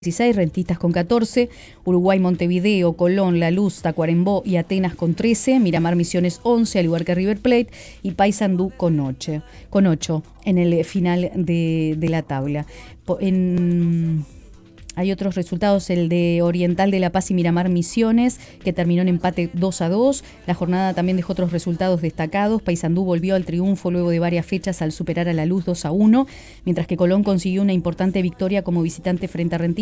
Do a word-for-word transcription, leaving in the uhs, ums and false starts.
dieciséis, Rentistas con catorce, Uruguay, Montevideo, Colón, La Luz, Tacuarembó y Atenas con trece, Miramar, Misiones once, al igual que River Plate, y Paysandú con ocho, con ocho en el final de, de la tabla. En... Hay otros resultados, el de Oriental de La Paz y Miramar Misiones, que terminó en empate dos a dos. La jornada también dejó otros resultados destacados. Paysandú volvió al triunfo luego de varias fechas al superar a La Luz dos a uno, mientras que Colón consiguió una importante victoria como visitante frente a Rentistas.